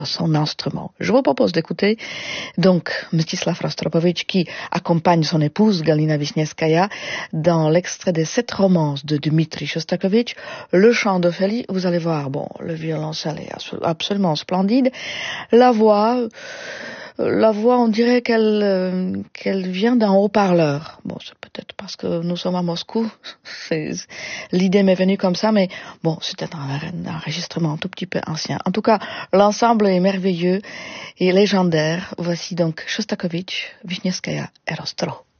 son instrument. Je vous propose d'écouter donc Mstislav Rostropovitch qui accompagne son épouse Galina Wisniewskaja dans l'extrait des 7 romances de Dmitri Shostakovich, Le chant d'Ophélie. Vous allez voir, bon, le violoncelle est absolument splendide. La voix, on dirait qu'elle vient d'un haut-parleur. Bon, c'est peut-être parce que nous sommes à Moscou. L'idée m'est venue comme ça, mais bon, c'était un enregistrement un tout petit peu ancien. En tout cas, l'ensemble est merveilleux et légendaire. Voici donc Shostakovich, Wisniewskaja et Rostro.